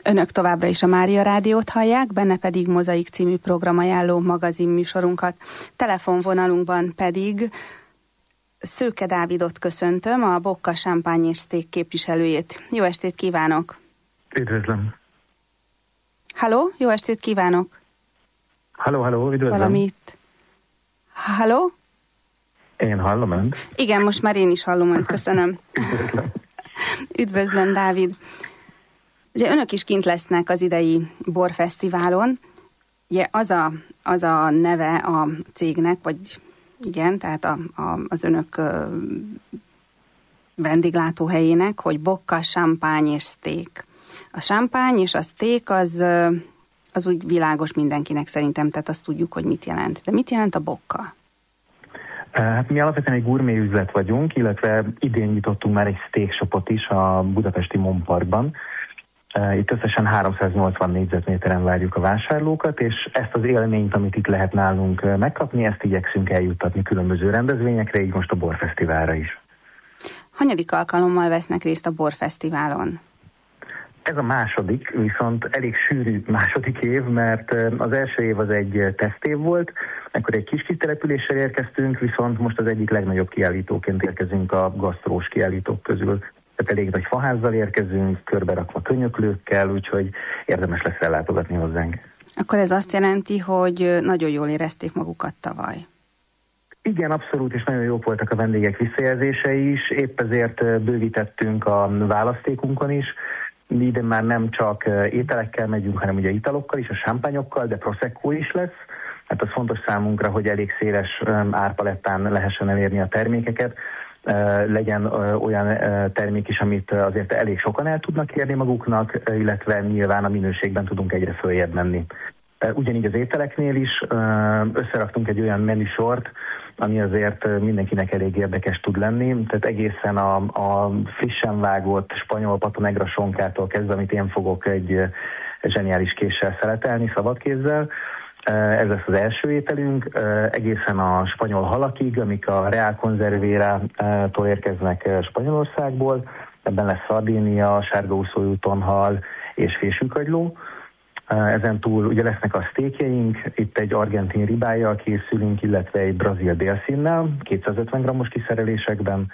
Önök továbbra is a Mária Rádiót hallják, benne pedig Mozaik című programajánló magazin műsorunkat. Telefonvonalunkban pedig Szőke Dávidot köszöntöm, a Bocca Champagne és Steak képviselőjét. Jó estét kívánok! Üdvözlöm! Halló, jó estét kívánok! Halló, üdvözlöm! Valamit? Halló? Én hallom önt. Igen, most már én is hallom önt, köszönöm. Üdvözlöm! Üdvözlöm, Dávid! Ugye önök is kint lesznek az idei borfesztiválon. Ugye az a neve a cégnek, vagy igen, tehát az önök vendéglátóhelyének, hogy Bocca Champagne és Steak. A champagne és a steak az úgy világos mindenkinek szerintem, tehát azt tudjuk, hogy mit jelent. De mit jelent a Bocca? Hát mi alapvetően egy gourmet üzlet vagyunk, illetve idén nyitottunk már egy steak shopot is a budapesti Mon Parkban. Itt összesen 380 négyzetméteren várjuk a vásárlókat, és ezt az élményt, amit itt lehet nálunk megkapni, ezt igyekszünk eljuttatni különböző rendezvényekre, így most a borfesztiválra is. Hanyadik alkalommal vesznek részt a borfesztiválon? Ez a második, viszont elég sűrű második év, mert az első év az egy tesztév volt, akkor egy kis településsel érkeztünk, viszont most az egyik legnagyobb kiállítóként érkezünk a gasztrós kiállítók közül. Tehát elég nagy faházzal érkezünk, körberakva könyöklőkkel, úgyhogy érdemes lesz ellátogatni hozzánk. Akkor ez azt jelenti, hogy nagyon jól érezték magukat tavaly. Igen, abszolút, és nagyon jók voltak a vendégek visszajelzései is, épp ezért bővítettünk a választékunkon is. Mi idén már nem csak ételekkel megyünk, hanem ugye italokkal is, a champagnokkal, de prosecco is lesz. Hát az fontos számunkra, hogy elég széles árpalettán lehessen elérni a termékeket. Legyen olyan termék is, amit azért elég sokan el tudnak érni maguknak, illetve nyilván a minőségben tudunk egyre följebb menni. Ugyanígy az ételeknél is összeraktunk egy olyan menüsort, ami azért mindenkinek elég érdekes tud lenni. Tehát egészen a frissen vágott spanyol pata negra sonkától kezdve, amit én fogok egy zseniális késsel szeletelni, szabadkézzel. Ez lesz az első ételünk, egészen a spanyol halakig, amik a Real Conservera-tól érkeznek Spanyolországból. Ebben lesz szardínia, sárgaúszójú tonhal és fésűkagyló. Ezen túl ugye lesznek a sztékjeink, itt egy argentin ribájjal készülünk, illetve egy brazil délszínnel, 250 g-os kiszerelésekben,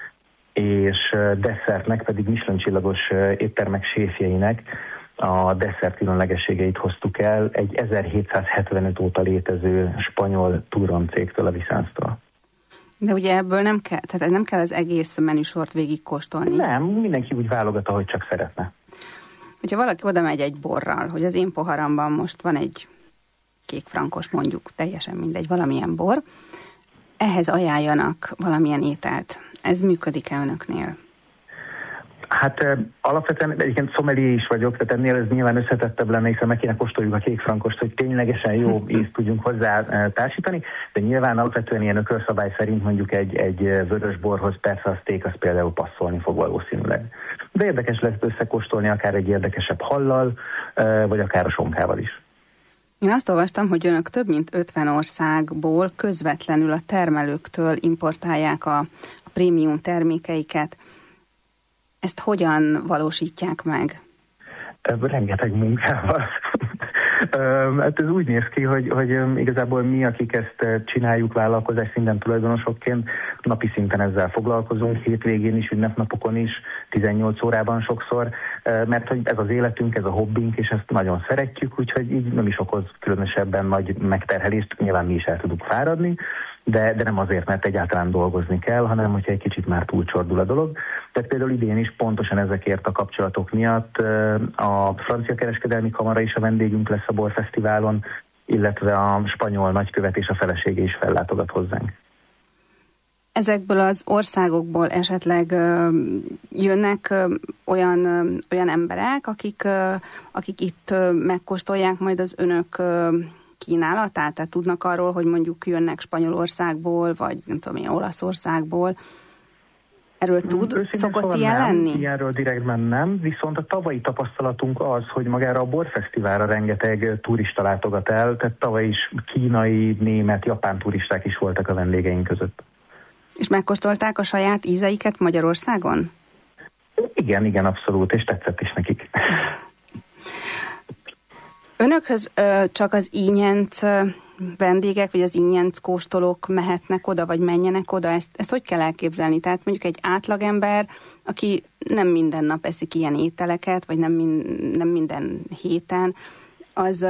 és desszertnek pedig Michelin csillagos éttermek séfjeinek a desszert különlegességeit hoztuk el egy 1775 óta létező spanyol Turron cégtől, a Vicenztől. De ugye ebből nem kell az egész menüsort végigkóstolni. Nem, mindenki úgy válogat, ahogy csak szeretne. Hogyha valaki oda megy egy borral, hogy az én poharamban most van egy kékfrankos, mondjuk, teljesen mindegy, valamilyen bor, ehhez ajánljanak valamilyen ételt. Ez működik-e önöknél? Hát alapvetően egyébként szomelié is vagyok, tehát ennél ez nyilván összetettebb lenne, hiszen meg kéne kóstoljuk a kékfrankost, hogy ténylegesen jó ízt tudjunk hozzá társítani, de nyilván alapvetően ilyen ökölszabály szerint mondjuk egy vörös borhoz persze a steak az például passzolni fog valószínűleg. De érdekes lesz összekóstolni akár egy érdekesebb hallal, vagy akár a sonkával is. Én azt olvastam, hogy önök több mint 50 országból közvetlenül a termelőktől importálják a prémium termékeiket. Ezt hogyan valósítják meg? Rengeteg munkával. Hát ez úgy néz ki, hogy igazából mi, akik ezt csináljuk vállalkozás szinten tulajdonosokként, napi szinten ezzel foglalkozunk, hétvégén is, ünnepnapokon is, 18 órában sokszor, mert hogy ez az életünk, ez a hobbink, és ezt nagyon szeretjük, úgyhogy így nem is okoz különösebben nagy megterhelést, nyilván mi is el tudunk fáradni, de nem azért, mert egyáltalán dolgozni kell, hanem hogyha egy kicsit már túlcsordul a dolog. Tehát például idén is pontosan ezekért a kapcsolatok miatt a francia kereskedelmi kamara is a vendégünk lesz a borfesztiválon, illetve a spanyol nagykövet és a felesége is fellátogat hozzánk. Ezekből az országokból esetleg jönnek olyan emberek, akik itt megkóstolják majd az önök kínálatát? Tehát tudnak arról, hogy mondjuk jönnek Spanyolországból, vagy nem tudom én, Olaszországból. Erről szokott ilyen lenni? Ilyenről direktben nem, viszont a tavalyi tapasztalatunk az, hogy magára a borfesztiválra rengeteg turista látogat el, tehát tavaly is kínai, német, japán turisták is voltak a vendégeink között. És megkóstolták a saját ízeiket Magyarországon? Igen, abszolút, és tetszett is nekik. Önökhöz csak az ínyenc vendégek, vagy az ínyenc kóstolók mehetnek oda, vagy menjenek oda? Ezt hogy kell elképzelni? Tehát mondjuk egy átlagember, aki nem minden nap eszik ilyen ételeket, vagy nem minden héten, az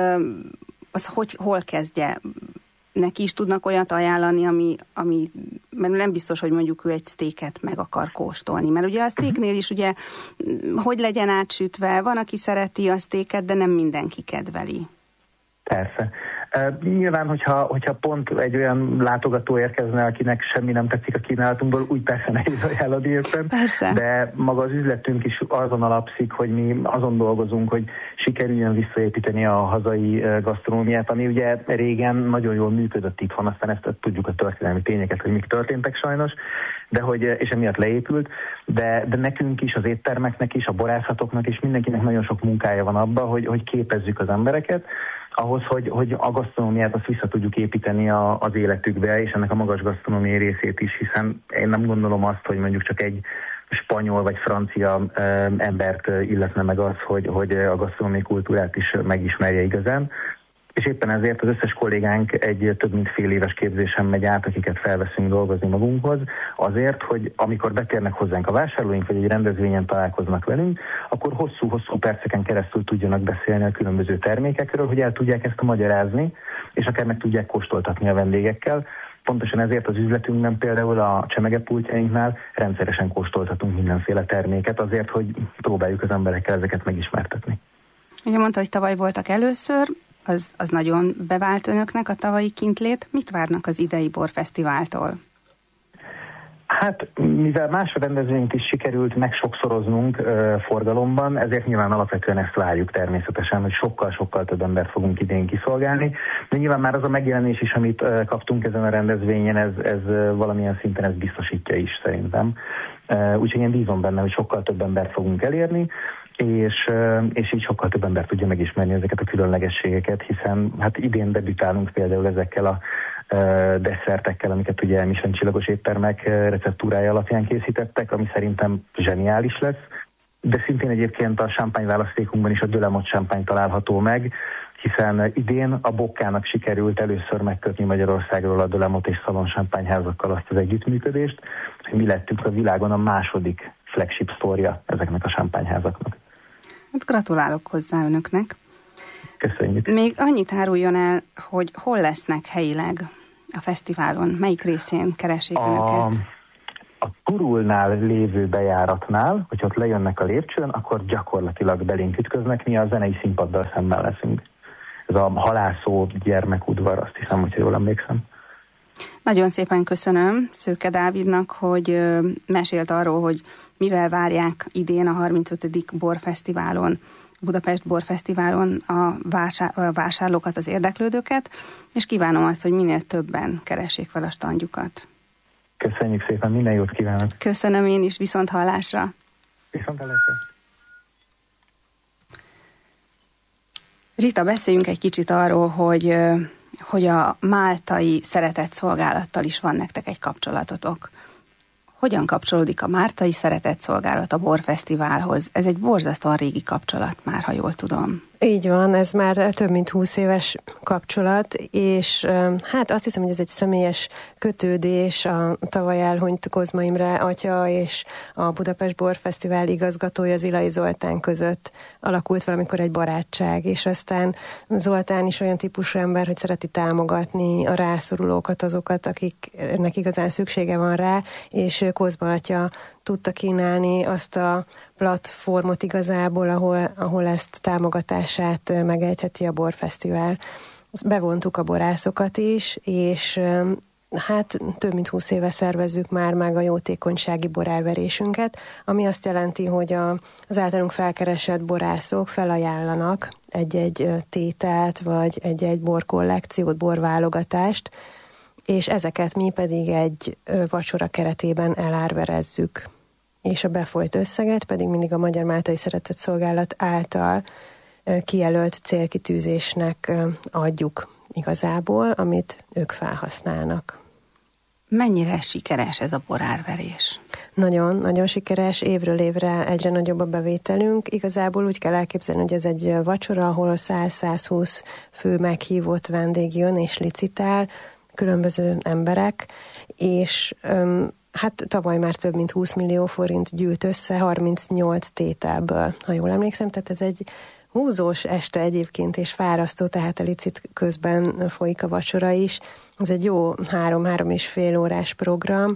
hol kezdje? Neki is tudnak olyat ajánlani, ami mert nem biztos, hogy mondjuk ő egy sztéket meg akar kóstolni. Mert ugye a sztéknél is ugye, hogy legyen átsütve, van, aki szereti a sztéket, de nem mindenki kedveli. Persze. Nyilván, hogyha pont egy olyan látogató érkezne, akinek semmi nem tetszik a kínálatunkból, úgy persze nehéz ajánlani éppen. Persze. De maga az üzletünk is azon alapszik, hogy mi azon dolgozunk, hogy sikerüljön visszaépíteni a hazai gasztronómiát, ami ugye régen nagyon jól működött itthon, aztán ezt tudjuk a történelmi tényeket, hogy mik történtek sajnos, és emiatt leépült, de nekünk is, az éttermeknek is, a borászatoknak is, mindenkinek nagyon sok munkája van abban, hogy képezzük az embereket, ahhoz, hogy a gasztronómiát azt vissza tudjuk építeni az életükbe, és ennek a magas gasztronómiai részét is, hiszen én nem gondolom azt, hogy mondjuk csak egy spanyol vagy francia embert illetne meg az, hogy a gasztronómiai kultúrát is megismerje igazán. És éppen ezért az összes kollégánk egy több mint fél éves képzésen megy át, akiket felveszünk dolgozni magunkhoz, azért, hogy amikor betérnek hozzánk a vásárlóink, vagy egy rendezvényen találkoznak velünk, akkor hosszú-hosszú perceken keresztül tudjanak beszélni a különböző termékekről, hogy el tudják ezt magyarázni, és akár meg tudják kóstoltatni a vendégekkel. Pontosan ezért az üzletünkben például a csemegepultjainknál rendszeresen kóstoltatunk mindenféle terméket, azért, hogy próbáljuk az emberekkel ezeket megismertetni. Ugye mondta, hogy tavaly voltak először, az nagyon bevált önöknek a tavalyi kintlét. Mit várnak az idei borfesztiváltól? Hát, mivel más rendezvényt is sikerült megsokszoroznunk forgalomban, ezért nyilván alapvetően ezt várjuk természetesen, hogy sokkal-sokkal több embert fogunk idén kiszolgálni. De nyilván már az a megjelenés is, amit kaptunk ezen a rendezvényen, ez valamilyen szinten ezt biztosítja is szerintem. Úgyhogy én bízom benne, hogy sokkal több embert fogunk elérni, és így sokkal több ember tudja megismerni ezeket a különlegességeket, hiszen hát idén debütálunk például ezekkel a desszertekkel, amiket ugye Michelin csillagos éttermek receptúrája alapján készítettek, ami szerintem zseniális lesz, de szintén egyébként a sámpány választékunkban is a De la Motte sámpány található meg, hiszen idén a Bockának sikerült először megkötni Magyarországról a De la Motte és Salon sámpányházakkal azt az együttműködést, hogy mi lettünk a világon a második flagship sztorja ezeknek a sámpányházaknak. Hát gratulálok hozzá önöknek. Köszönjük. Még annyit áruljon el, hogy hol lesznek helyileg a fesztiválon, melyik részén keresik önöket? A Turulnál lévő bejáratnál, hogy ott lejönnek a lépcsőn, akkor gyakorlatilag belénk ütköznek, mi a zenei színpaddal szemben leszünk. Ez a halászó gyermekudvar, azt hiszem, hogyha jól emlékszem. Nagyon szépen köszönöm Szőke Dávidnak, hogy mesélt arról, hogy mivel várják idén a 35. borfesztiválon, Budapest Borfesztiválon a vásárlókat, az érdeklődőket, és kívánom azt, hogy minél többen keressék fel a standjukat. Köszönjük szépen, minden jót kívánok! Köszönöm én is, viszont hallásra! Viszont hallásra! Rita, beszéljünk egy kicsit arról, hogy a máltai szeretetszolgálattal is van nektek egy kapcsolatotok. Hogyan kapcsolódik a máltai szeretetszolgálat a borfesztiválhoz? Ez egy borzasztóan régi kapcsolat már, ha jól tudom. Így van, ez már több mint 20 éves kapcsolat, és hát azt hiszem, hogy ez egy személyes kötődés a tavaly elhunyt Kozma Imre atya és a Budapest Borfesztivál igazgatója Zilai Zoltán között alakult valamikor egy barátság, és aztán Zoltán is olyan típusú ember, hogy szereti támogatni a rászorulókat, azokat, akiknek igazán szüksége van rá, és Kozma atya tudta kínálni azt a platformot igazából, ahol ezt támogatását megejtheti a borfesztivál. Bevontuk a borászokat is, és hát több mint 20 éve szervezzük már meg a jótékonysági borelverésünket, ami azt jelenti, hogy az általunk felkeresett borászok felajánlanak egy-egy tételt, vagy egy-egy borkollekciót, borválogatást, és ezeket mi pedig egy vacsora keretében elárverezzük. És a befolyt összeget pedig mindig a Magyar Máltai Szeretetszolgálat által kijelölt célkitűzésnek adjuk igazából, amit ők felhasználnak. Mennyire sikeres ez a borárverés? Nagyon, nagyon sikeres, évről évre egyre nagyobb a bevételünk. Igazából úgy kell elképzelni, hogy ez egy vacsora, ahol 100-120 fő meghívott vendég jön és licitál, különböző emberek, és hát tavaly már több mint 20 millió forint gyűlt össze 38 tételből, ha jól emlékszem, tehát ez egy húzós este egyébként, és fárasztó, tehát a licit közben folyik a vacsora is. Ez egy jó 3-3,5 órás program,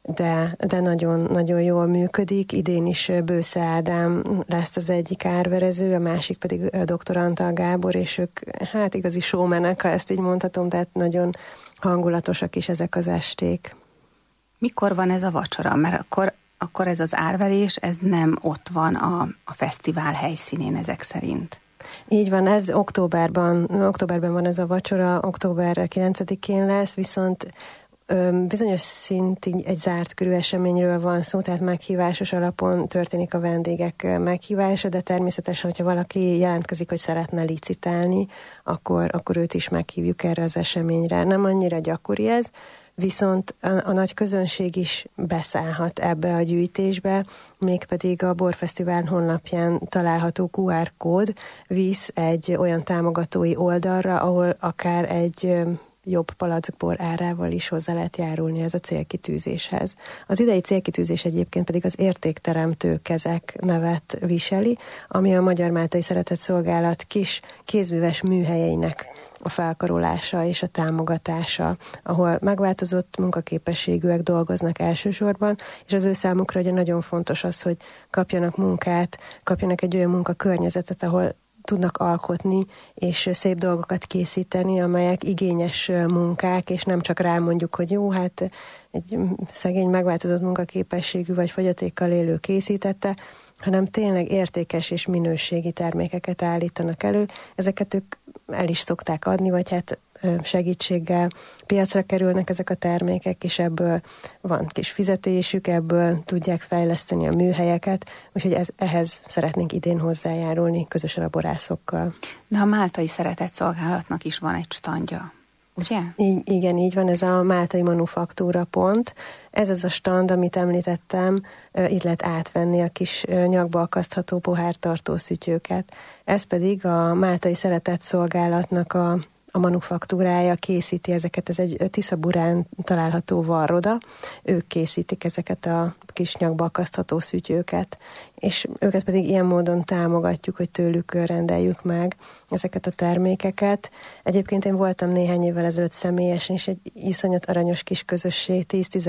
de nagyon, nagyon jól működik. Idén is Bősze Ádám lesz az egyik árverező, a másik pedig dr. Antal Gábor, és ők hát igazi showmanek, ha ezt így mondhatom, tehát nagyon hangulatosak is ezek az esték. Mikor van ez a vacsora? Mert akkor ez az árverés, ez nem ott van a fesztivál helyszínén ezek szerint. Így van, ez októberben van ez a vacsora, október 9-én lesz, viszont bizonyos szintig egy zárt körű eseményről van szó, tehát meghívásos alapon történik a vendégek meghívása, de természetesen, hogyha valaki jelentkezik, hogy szeretne licitálni, akkor őt is meghívjuk erre az eseményre. Nem annyira gyakori ez, viszont a nagy közönség is beszállhat ebbe a gyűjtésbe, mégpedig a Borfesztivál honlapján található QR kód visz egy olyan támogatói oldalra, ahol akár egy jobb palackbor árával is hozzá lehet járulni ez a célkitűzéshez. Az idei célkitűzés egyébként pedig az értékteremtő kezek nevet viseli, ami a Magyar Máltai Szeretetszolgálat kis kézműves műhelyeinek a felkarolása és a támogatása, ahol megváltozott munkaképességűek dolgoznak elsősorban, és az ő számukra ugye nagyon fontos az, hogy kapjanak munkát, kapjanak egy olyan munkakörnyezetet, ahol tudnak alkotni, és szép dolgokat készíteni, amelyek igényes munkák, és nem csak rámondjuk, hogy jó, hát egy szegény megváltozott munkaképességű vagy fogyatékkal élő készítette, hanem tényleg értékes és minőségi termékeket állítanak elő. Ezeket ők el is szokták adni, vagy hát segítséggel piacra kerülnek ezek a termékek, és ebből van kis fizetésük, ebből tudják fejleszteni a műhelyeket, úgyhogy ehhez szeretnénk idén hozzájárulni közösen a borászokkal. De a Máltai Szeretetszolgálatnak is van egy standja, ugye? Igen, így van, ez a Máltai Manufaktúra pont. Ez az a stand, amit említettem, itt lehet átvenni a kis nyakba akasztható pohártartó szütyőket. Ez pedig a Máltai Szeretetszolgálatnak a manufaktúrája készíti ezeket, ez egy Tiszaburán található varroda, ők készítik ezeket a kis nyakba akasztható szütyőket, és őket pedig ilyen módon támogatjuk, hogy tőlük rendeljük meg ezeket a termékeket. Egyébként én voltam néhány évvel ezelőtt személyesen, és egy iszonyat aranyos kis közösség,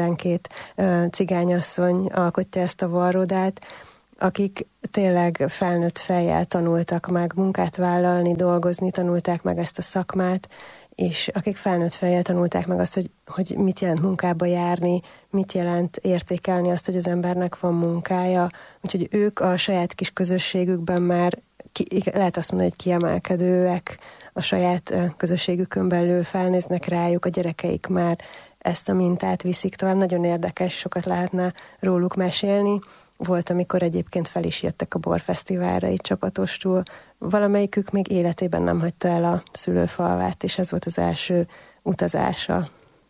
10-12 cigányasszony alkotja ezt a varrodát, akik tényleg felnőtt fejjel tanultak meg munkát vállalni, dolgozni, tanulták meg ezt a szakmát, és akik felnőtt fejjel tanulták meg azt, hogy mit jelent munkába járni, mit jelent értékelni azt, hogy az embernek van munkája. Úgyhogy ők a saját kis közösségükben már lehet azt mondani, hogy kiemelkedőek, a saját közösségükön belül felnéznek rájuk, a gyerekeik már ezt a mintát viszik tovább. Nagyon érdekes, sokat lehetne róluk mesélni. Volt, amikor egyébként fel is jöttek a borfesztiválra így csapatostul. Valamelyikük még életében nem hagyta el a szülőfalvát, és ez volt az első utazása.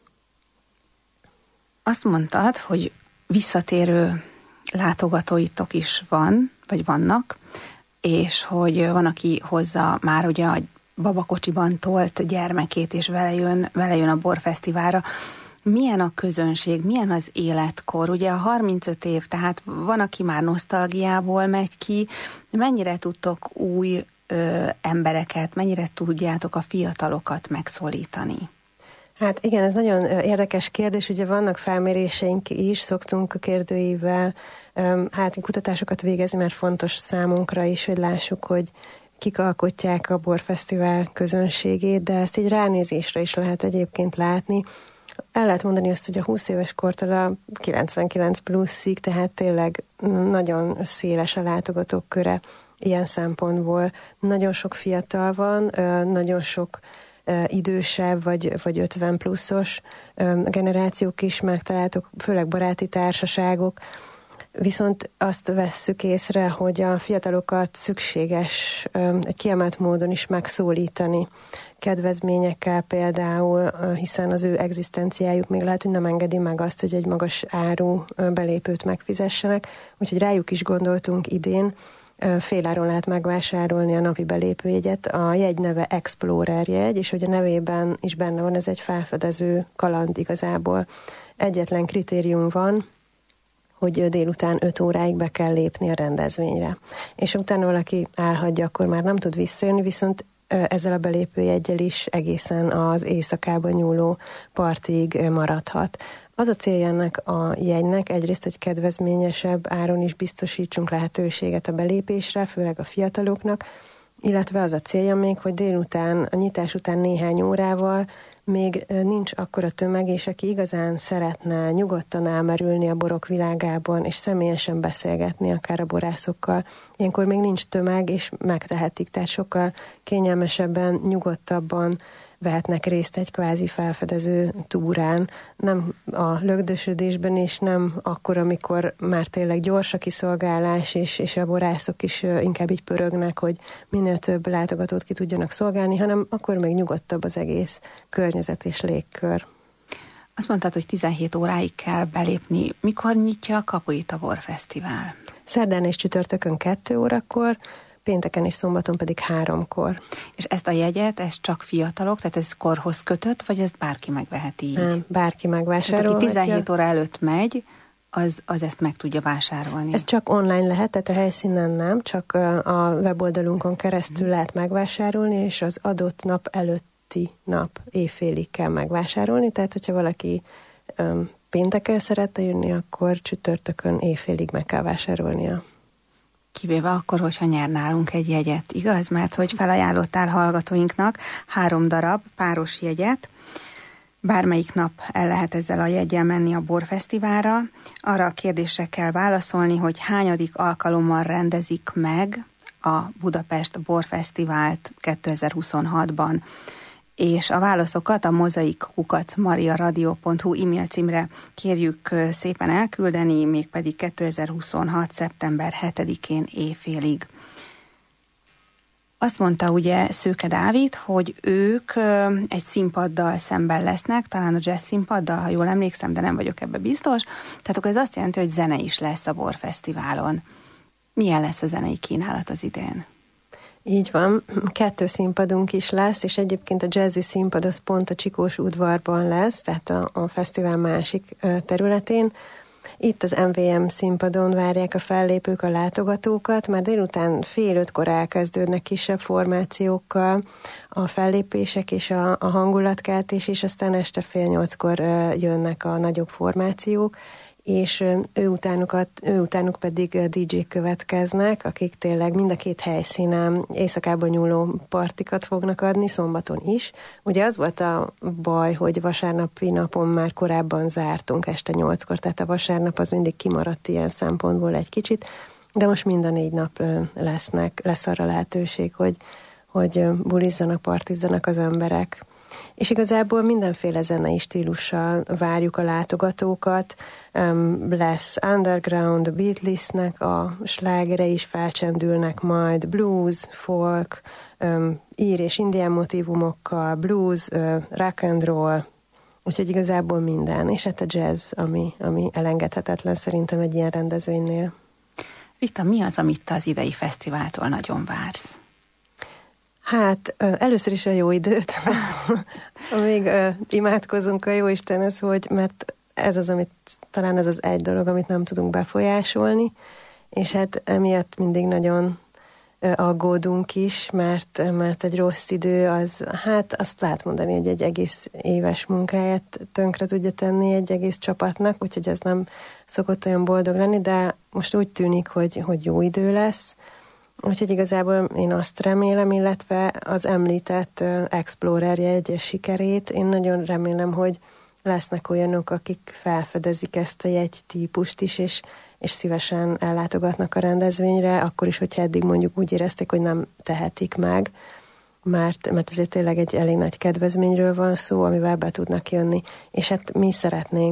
Azt mondtad, hogy visszatérő látogatóitok is van, vagy vannak, és hogy van, aki hozza már ugye a babakocsiban tolt gyermekét, és vele jön a borfesztiválra. Milyen a közönség, milyen az életkor? Ugye a 35 év, tehát van, aki már nosztalgiából megy ki. Mennyire tudtok új embereket, mennyire tudjátok a fiatalokat megszólítani? Hát igen, ez nagyon érdekes kérdés. Ugye vannak felméréseink is, szoktunk a kérdőívvel kutatásokat végezni, mert fontos számunkra is, hogy lássuk, hogy kik alkotják a borfesztivál közönségét, de ezt így ránézésre is lehet egyébként látni. El lehet mondani azt, hogy a 20 éves kortól a 99 pluszig, tehát tényleg nagyon széles a látogatók köre ilyen szempontból. Nagyon sok fiatal van, nagyon sok idősebb vagy 50 pluszos generációk is megtaláltok, főleg baráti társaságok. Viszont azt vesszük észre, hogy a fiatalokat szükséges egy kiemelt módon is megszólítani, kedvezményekkel például, hiszen az ő egzisztenciájuk még lehet, hogy nem engedi meg azt, hogy egy magas áru belépőt megfizessenek, úgyhogy rájuk is gondoltunk idén. Féláron lehet megvásárolni a napi belépőjegyet. A jegy neve Explorer jegy, és hogy a nevében is benne van, ez egy felfedező kaland igazából. Egyetlen kritérium van, hogy délután 5 óráig be kell lépni a rendezvényre. És utána valaki elhagyja, akkor már nem tud visszajönni, viszont ezzel a belépőjeggyel is egészen az éjszakában nyúló partig maradhat. Az a célja ennek a jegynek egyrészt, hogy kedvezményesebb áron is biztosítsunk lehetőséget a belépésre, főleg a fiataloknak, illetve az a célja még, hogy délután, a nyitás után néhány órával még nincs akkora tömeg, és aki igazán szeretne nyugodtan elmerülni a borok világában, és személyesen beszélgetni akár a borászokkal. Ilyenkor még nincs tömeg, és megtehetik, tehát sokkal kényelmesebben, nyugodtabban vehetnek részt egy kvázi felfedező túrán, nem a lögdösödésben, és nem akkor, amikor már tényleg gyors a kiszolgálás, és a borászok is inkább így pörögnek, hogy minél több látogatót ki tudjanak szolgálni, hanem akkor még nyugodtabb az egész környezet és légkör. Azt mondtad, hogy 17 óráig kell belépni. Mikor nyitja a kapuit a Borfesztivál? Szerdán és csütörtökön 2 órakor, pénteken és szombaton pedig 3-kor. És ezt a jegyet, ez csak fiatalok, tehát ez korhoz kötött, vagy ezt bárki megveheti így? Nem, bárki megvásárolhatja. Tehát aki 17 óra előtt megy, az ezt meg tudja vásárolni. Ez csak online lehet, tehát a helyszínen nem, csak a weboldalunkon keresztül lehet megvásárolni, és az adott nap előtti nap éjfélig kell megvásárolni, tehát hogyha valaki pénteken szeretne jönni, akkor csütörtökön éjfélig meg kell vásárolnia. Kivéve akkor, hogyha nyer nálunk egy jegyet, igaz? Mert hogy felajánlottál hallgatóinknak 3 darab páros jegyet, bármelyik nap el lehet ezzel a jeggyel menni a Borfesztiválra. Arra a kérdésre kell válaszolni, hogy hányadik alkalommal rendezik meg a Budapest Borfesztivált 2026-ban. És a válaszokat a mozaik@mariaradio.hu e-mail címre kérjük szépen elküldeni, mégpedig 2026. szeptember 7-én éjfélig. Azt mondta ugye Szőke Dávid, hogy ők egy színpaddal szemben lesznek, talán a jazz színpaddal, ha jól emlékszem, de nem vagyok ebbe biztos. Tehát akkor ez azt jelenti, hogy zene is lesz a Borfesztiválon. Milyen lesz a zenei kínálat az idén? Így van, 2 színpadunk is lesz, és egyébként a jazzy színpad az pont a Csikós udvarban lesz, tehát a fesztivál másik területén. Itt az MVM színpadon várják a fellépők a látogatókat, már délután 4:30-kor elkezdődnek kisebb formációkkal a fellépések és a hangulatkeltés, és aztán este 7:30-kor jönnek a nagyobb formációk, és ő utánuk pedig DJ-k következnek, akik tényleg mind a 2 helyszínen éjszakában nyúló partikat fognak adni, szombaton is. Ugye az volt a baj, hogy vasárnapi napon már korábban zártunk este 8-kor, tehát a vasárnap az mindig kimaradt ilyen szempontból egy kicsit, de most mind a 4 nap lesz arra lehetőség, hogy bulizzanak, partizzanak az emberek. És igazából mindenféle zenei stílussal várjuk a látogatókat. Lesz underground, Beatlesnek a slágere is felcsendülnek majd, blues, folk, ír és indián motívumokkal, blues, rock and roll, úgyhogy igazából minden. És hát a jazz, ami elengedhetetlen szerintem egy ilyen rendezvénynél. Rita, mi az, amit te az idei fesztiváltól nagyon vársz? Hát először is a jó időt. Még imádkozunk a Jóistenhez, mert ez az, talán ez az egy dolog, amit nem tudunk befolyásolni, és hát emiatt mindig nagyon aggódunk is, mert egy rossz idő az, hát azt lehet mondani, hogy egy egész éves munkáját tönkre tudja tenni egy egész csapatnak, úgyhogy ez nem szokott olyan boldog lenni, de most úgy tűnik, hogy jó idő lesz. Úgyhogy igazából én azt remélem, illetve az említett Explorer jegy sikerét, én nagyon remélem, hogy lesznek olyanok, akik felfedezik ezt a jegytípust is, és szívesen ellátogatnak a rendezvényre, akkor is, hogyha eddig mondjuk úgy érezték, hogy nem tehetik meg, mert azért tényleg egy elég nagy kedvezményről van szó, amivel be tudnak jönni. És hát mi szeretnénk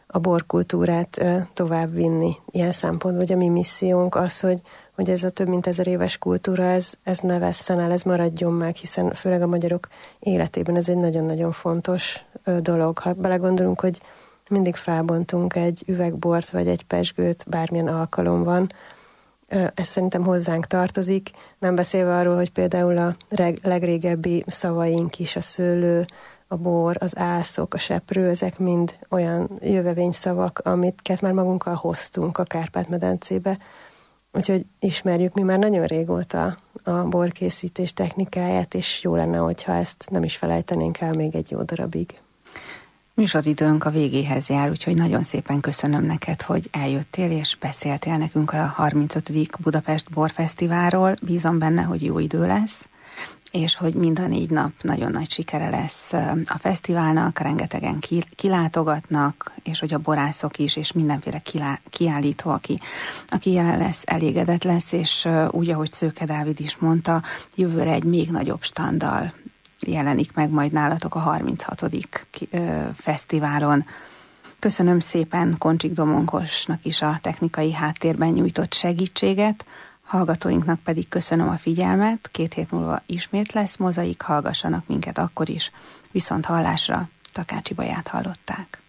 a borkultúrát továbbvinni ilyen szempontból. Ugye a mi missziónk az, hogy ez a több mint 1000 éves kultúra, ez ne vesszen el, ez maradjon meg, hiszen főleg a magyarok életében ez egy nagyon-nagyon fontos dolog. Ha belegondolunk, hogy mindig felbontunk egy üvegbort vagy egy pezsgőt, bármilyen alkalom van, ez szerintem hozzánk tartozik, nem beszélve arról, hogy például a legrégebbi szavaink is, a szőlő, a bor, az ászok, a seprő, ezek mind olyan jövevényszavak, amiket már magunkkal hoztunk a Kárpát-medencébe. Úgyhogy ismerjük mi már nagyon régóta a borkészítés technikáját, és jó lenne, hogyha ezt nem is felejtenénk el még egy jó darabig. Műsoridőnk a végéhez jár, úgyhogy nagyon szépen köszönöm neked, hogy eljöttél és beszéltél nekünk a 35. Budapest Borfesztiválról. Bízom benne, hogy jó idő lesz, és hogy mind a 4 nap nagyon nagy sikere lesz a fesztiválnak, rengetegen kilátogatnak, és hogy a borászok is, és mindenféle kiállító, aki jelen lesz, elégedett lesz, és úgy, ahogy Szőke Dávid is mondta, jövőre egy még nagyobb standal jelenik meg majd nálatok a 36. fesztiválon. Köszönöm szépen Koncsik Domonkosnak is a technikai háttérben nyújtott segítséget, hallgatóinknak pedig köszönöm a figyelmet, 2 hét múlva ismét lesz mozaik, hallgassanak minket akkor is, viszont hallásra. Takácsi Baját hallották.